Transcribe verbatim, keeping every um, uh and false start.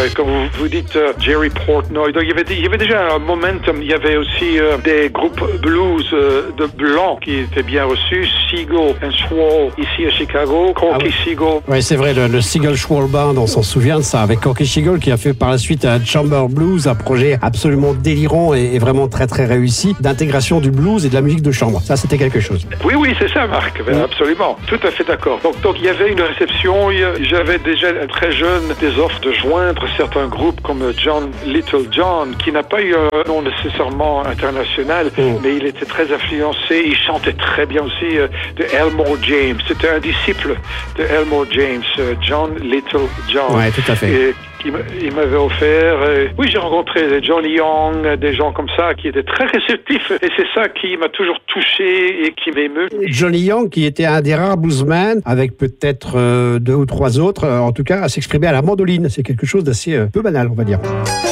euh, comme vous, vous dites, euh, Jerry Portnoy. Donc, il y avait, il y avait déjà un momentum. Il y avait aussi euh, des groupes blues euh, de blancs qui étaient bien reçus. Seagull and Swall ici à Chicago. Corky ah oui. Seagull. Oui, c'est vrai, le, le Seagull Swall Band, on s'en souvient de ça, avec Corky Seagull qui a fait par la suite un Chamber Blues, un projet absolument délirant et, et vraiment très très réussi d'intégration du blues et de la musique de chambre. Ça, c'était quelque chose. Oui, oui, c'est ça, Marc. Oui. Absolument. Tout à fait d'accord. Donc, donc, il y avait une réception. J'avais déjà très jeune des offres de joindre certains groupes comme John Little John, qui n'a pas eu un nom nécessairement international, mm. mais il était très influencé. Il chantait très bien aussi euh, de Elmore James. C'était un disciple de Elmore James, euh, John Little John. Oui, tout à fait. Et, il m'avait offert, euh, oui, j'ai rencontré Johnny Young, des gens comme ça qui étaient très réceptifs, et c'est ça qui m'a toujours touché et qui m'émeut. Johnny Young, qui était un des rares bluesmen, avec peut-être euh, deux ou trois autres, euh, en tout cas, à s'exprimer à la mandoline. C'est quelque chose d'assez euh, peu banal, on va dire.